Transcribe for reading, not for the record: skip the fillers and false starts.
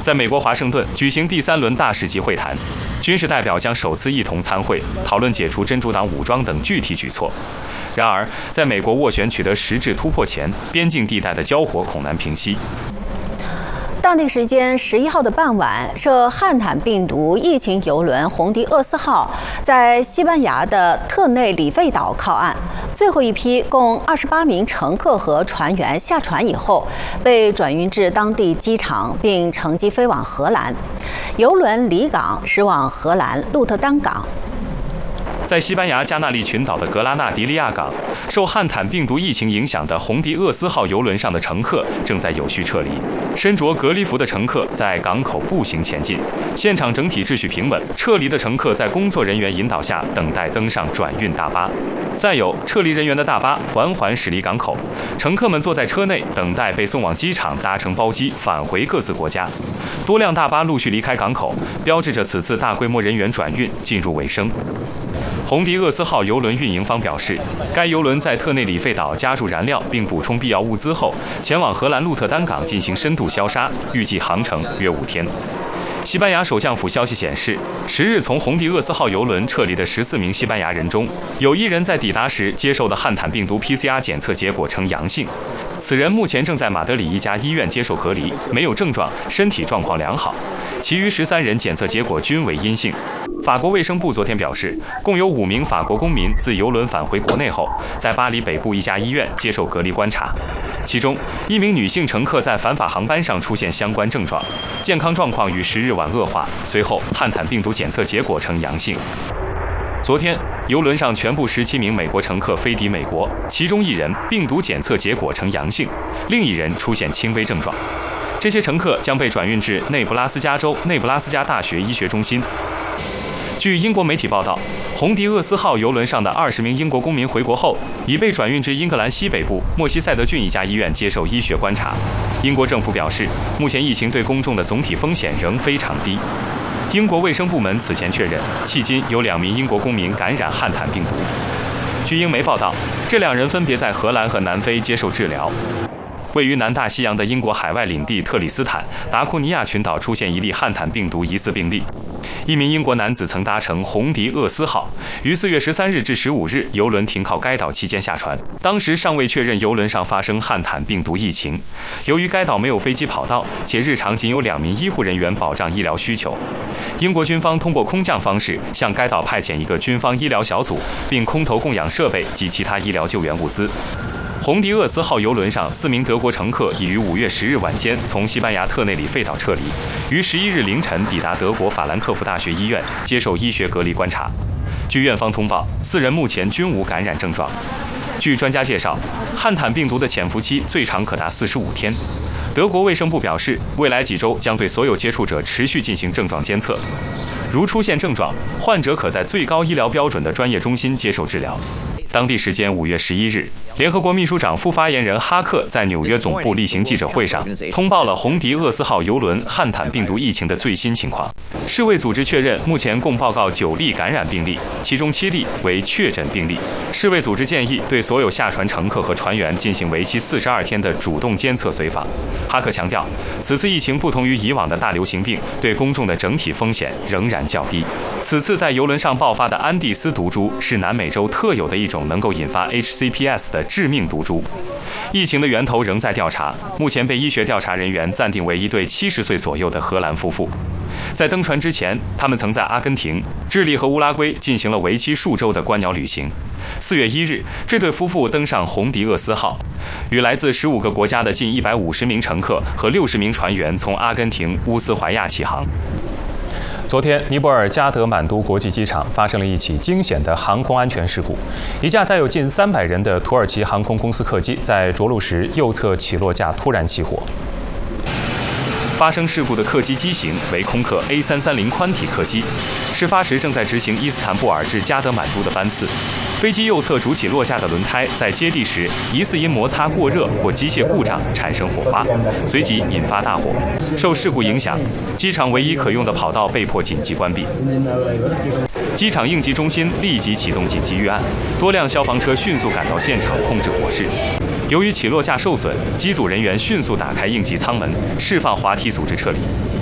在美国华盛顿举行第3轮大使级会谈，军事代表将首次一同参会，讨论解除真主党武装等具体举措。然而，在美国斡旋取得实质突破前，边境地带的交火恐难平息。 当地时间11号的傍晚，涉汉坦病毒疫情邮轮洪迪厄斯号在西班牙的特内里费岛靠岸。最后一批共28名乘客和船员下船以后，被转运至当地机场，并乘机飞往荷兰。邮轮离港驶往荷兰鹿特丹港。 在西班牙加那利群岛的格拉纳迪利亚港，受汉坦病毒疫情影响的洪迪厄斯号邮轮上的乘客正在有序撤离。身着隔离服的乘客在港口步行前进，现场整体秩序平稳。撤离的乘客在工作人员引导下等待登上转运大巴。再有，撤离人员的大巴缓缓驶离港口，乘客们坐在车内等待被送往机场，搭乘包机返回各自国家。多辆大巴陆续离开港口，标志着此次大规模人员转运进入尾声。洪迪厄斯号邮轮运营方表示，该邮轮在特内里费岛加注燃料并补充必要物资后，前往荷兰鹿特丹港进行深度消杀，预计航程约5天。西班牙首相府消息显示，10日从洪迪厄斯号邮轮撤离的14名西班牙人中，有1人在抵达时接受的汉坦病毒 PCR 检测结果呈阳性，此人目前正在马德里一家医院接受隔离，没有症状，身体状况良好。其余13人检测结果均为阴性。法国卫生部昨天表示，共有5名法国公民自邮轮返回国内后，在巴黎北部一家医院接受隔离观察。其中1名女性乘客在返法航班上出现相关症状，健康状况于10日晚恶化，随后汉坦病毒检测结果呈阳性。昨天，邮轮上全部17名美国乘客飞抵美国，其中1人病毒检测结果呈阳性，另1人出现轻微症状。这些乘客将被转运至内布拉斯加州内布拉斯加大学医学中心。据英国媒体报道，洪迪厄斯号邮轮上的20名英国公民回国后，已被转运至英格兰西北部莫西塞德郡一家医院接受医学观察。英国政府表示，目前疫情对公众的总体风险仍非常低。英国卫生部门此前确认，迄今有2名英国公民感染汉坦病毒。据英媒报道，这2人分别在荷兰和南非接受治疗。位于南大西洋的英国海外领地特里斯坦达库尼亚群岛出现1例汉坦病毒疑似病例。1名英国男子曾搭乘洪迪厄斯号，于4月13日至15日邮轮停靠该岛期间下船，当时尚未确认邮轮上发生汉坦病毒疫情。由于该岛没有飞机跑道，且日常仅有2名医护人员保障医疗需求，英国军方通过空降方式向该岛派遣一个军方医疗小组，并空投供氧设备及其他医疗救援物资。洪迪厄斯号邮轮上4名德国乘客已于5月10日晚间从西班牙特内里费岛撤离，于11日凌晨抵达德国法兰克福大学医院接受医学隔离观察。据院方通报，4人目前均无感染症状。据专家介绍，汉坦病毒的潜伏期最长可达45天。德国卫生部表示，未来几周将对所有接触者持续进行症状监测，如出现症状，患者可在最高医疗标准的专业中心接受治疗。当地时间5月11日，联合国秘书长副发言人哈克在纽约总部例行记者会上通报了洪迪厄斯号邮轮汉坦病毒疫情的最新情况。世卫组织确认，目前共报告9例感染病例，其中7例为确诊病例。世卫组织建议对所有下船乘客和船员进行为期42天的主动监测随访。哈克强调，此次疫情不同于以往的大流行病，对公众的整体风险仍然较低。此次在邮轮上爆发的安第斯毒株是南美洲特有的一种能够引发 HCPS 的致命毒株。疫情的源头仍在调查，目前被医学调查人员暂定为一对70岁左右的荷兰夫妇。在登船之前，他们曾在阿根廷、智利和乌拉圭进行了为期数周的观鸟旅行。4月1日，这对夫妇登上洪迪厄斯号，与来自15个国家的近150名乘客和60名船员从阿根廷乌斯怀亚起航。昨天，尼泊尔加德满都国际机场发生了一起惊险的航空安全事故，一架载有近300人的土耳其航空公司客机在着陆时右侧起落架突然起火。发生事故的客机机型为空客 A330宽体客机，事发时正在执行伊斯坦布尔至加德满都的班次。飞机右侧主起落架的轮胎在接地时疑似因摩擦过热或机械故障产生火花，随即引发大火。受事故影响，机场唯一可用的跑道被迫紧急关闭。机场应急中心立即启动紧急预案，多辆消防车迅速赶到现场控制火势。由于起落架受损，机组人员迅速打开应急舱门，释放滑梯组织撤离。